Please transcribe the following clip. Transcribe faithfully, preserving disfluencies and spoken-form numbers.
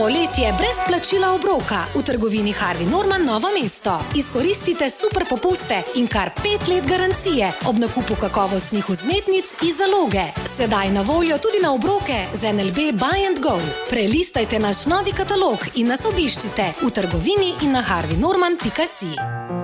Poletje brez plačila obroka v trgovini Harvey Norman Novo mesto. Izkoristite super popuste in kar pet let garancije ob nakupu kakovostnih vzmetnic iz zaloge. Sedaj na voljo tudi na obroke z N L B Buy and Go. Prelistajte naš novi katalog in nas obiščite v trgovini in na harvey norman pika si.